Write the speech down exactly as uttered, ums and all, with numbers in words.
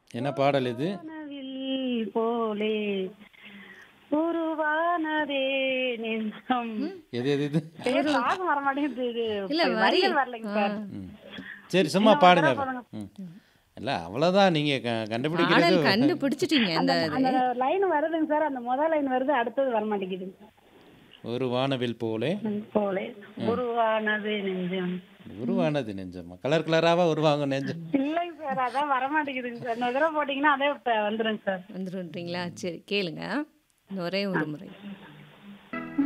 என்ன பாடல் இது? வானவில் போலே உருவானதே நெஞ்சம். ம். எது எது இது? பேர் ஒரு ராகம் வர மாட்டேங்குது. இது இல்ல வரி. வரிகள் வரலைங்க ஆ. சார். ம். சரி சும்மா இன்னும் ஒரு பாடுங்க. தடவை பாருங்க. ம். இல்ல அவ்வளோதான் நீங்க க கண்டுபிடிக்கிறது. பாடல் கண்டுபிடிச்சிட்டீங்க அந்த அந்த அந்த இது. லைன் வருதுங்க சார். அந்த முதல் லைன் வருது, அடுத்தது வர மாட்டேங்குது. ஒரு வானவில் போலே ம், போலே உருவானது நெஞ்சம். உருவானது நெஞ்சமா? கலர் கலராவா உருவாங்க நெஞ்சம்? இல்லைங்க சார், அதான் வர மாட்டேங்குதுங்க சார். இன்னொரு தடவை போட்டீங்கன்னா அதே இப்ப வந்துருங்க சார். வந்துருன்றீங்களா? சரி கேளுங்க. இந்த ஒரே ஒரு முறை.